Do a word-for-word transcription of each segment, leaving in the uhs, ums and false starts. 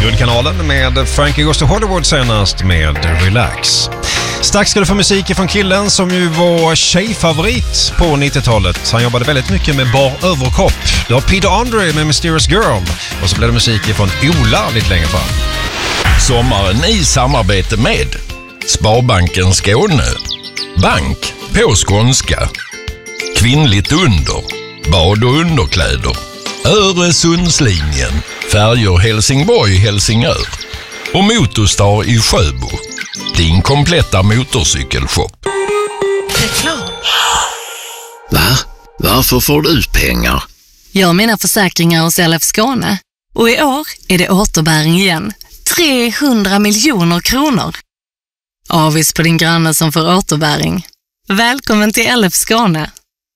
Guldkanalen med Frankie Goes to Hollywood senast med Relax. Strax ska du få musik från killen som ju var tjejfavorit på nittiotalet. Han jobbade väldigt mycket med bar överkropp. Du har Peter Andre med Mysterious Girl. Och så blev det musik från Ola lite längre fram. Sommaren i samarbete med Sparbanken Skåne. Bank på skånska. Kvinnligt under. Bad- och underkläder. Öresundslinjen. Färjor Helsingborg-Helsingör. Och Motorstar i Sjöbo. Din kompletta motorcykelshop. Reklam. Va? Varför får du ut pengar? Jag har mina försäkringar hos L F Skåne. Och i år är det återbäring igen. trehundra miljoner kronor. Avis på din granne som får återbäring. Välkommen till L F Skåne.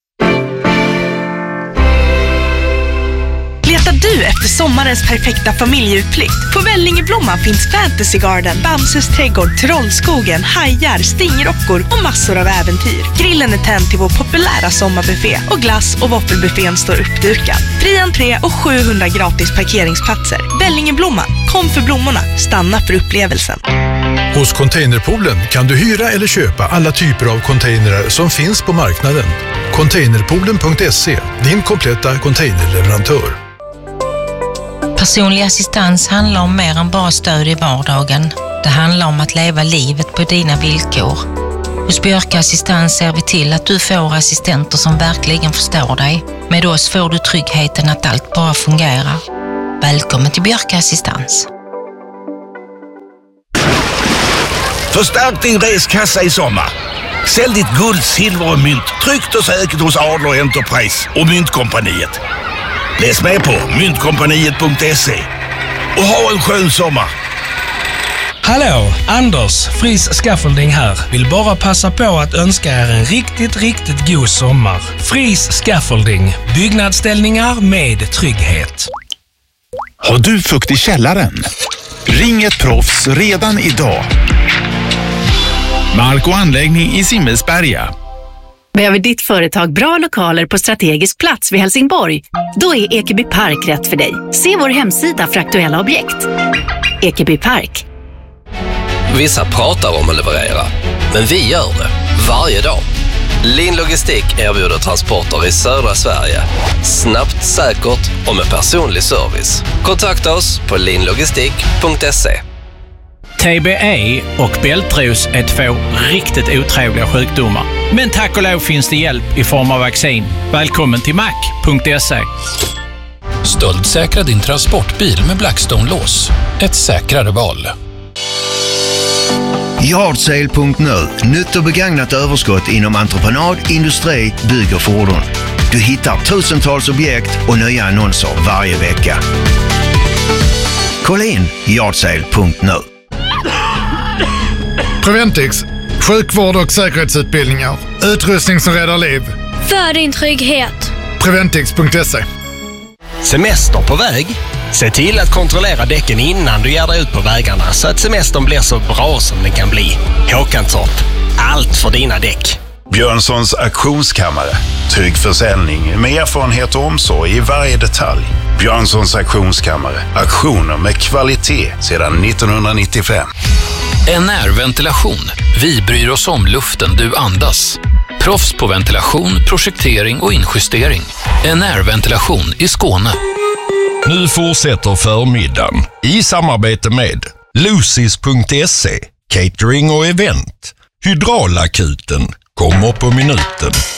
Letar du efter sommarens perfekta familjeutflykt? På Vällingeblomman finns Fantasy Garden, Bamses trädgård, Trollskogen, hajar, stingrockor och massor av äventyr. Grillen är tänd till vår populära sommarbuffé och glass- och våffelbuffén står uppdukad. Fri entré och sjuhundra gratis parkeringsplatser. Vällingeblomman, kom för blommorna, stanna för upplevelsen. Hos Containerpoolen kan du hyra eller köpa alla typer av containrar som finns på marknaden. Containerpoolen punkt se, din kompletta containerleverantör. Personlig assistans handlar om mer än bara stöd i vardagen. Det handlar om att leva livet på dina villkor. Hos Björka Assistans ser vi till att du får assistenter som verkligen förstår dig. Med oss får du tryggheten att allt bara fungerar. Välkommen till Björka Assistans. Förstärk din reskassa i sommar. Sälj ditt guld, silver och mynt tryggt och säkert hos Adler Enterprise och Myntkompaniet. Läs med på myntkompaniet punkt se och ha en skön sommar. Hallå, Anders, Fris Scaffolding här. Vill bara passa på att önska er en riktigt, riktigt god sommar. Fris Scaffolding, byggnadsställningar med trygghet. Har du fukt i källaren? Ring ett proffs redan idag. Mark och anläggning i Simmelsberga. Behöver ditt företag bra lokaler på strategisk plats vid Helsingborg? Då är Ekeby Park rätt för dig. Se vår hemsida för aktuella objekt. Ekeby Park. Vissa pratar om att leverera, men vi gör det varje dag. Lin Logistik erbjuder transporter i södra Sverige. Snabbt, säkert och med personlig service. Kontakta oss på linlogistik punkt se. T B E och bältros är två riktigt otrevliga sjukdomar. Men tack och lov finns det hjälp i form av vaccin. Välkommen till mac punkt se. Stöldsäkra din transportbil med Blackstone-lås. Ett säkrare val. Yardsale punkt nu. Nytt och begagnat överskott inom entreprenad, industri, bygg och fordon. Du hittar tusentals objekt och nya annonser varje vecka. Kolla in Yardsale punkt nu. Preventix, sjukvård och säkerhetsutbildningar. Utrustning som räddar liv. För din trygghet. Preventix punkt se. Semester på väg? Se till att kontrollera däcken innan du ger dig ut på vägarna så att semestern blir så bra som den kan bli. Håkantorp, allt för dina däck. Björnssons auktionskammare. Trygg försäljning med erfarenhet och omsorg i varje detalj. Björnssons auktionskammare. Auktioner med kvalitet sedan nittonhundranittiofem. N R-ventilation. Vi bryr oss om luften du andas. Proffs på ventilation, projektering och injustering. N R-ventilation i Skåne. Nu fortsätter förmiddagen i samarbete med Lucis punkt se, catering och event. Hydraulakuten kommer på minuten.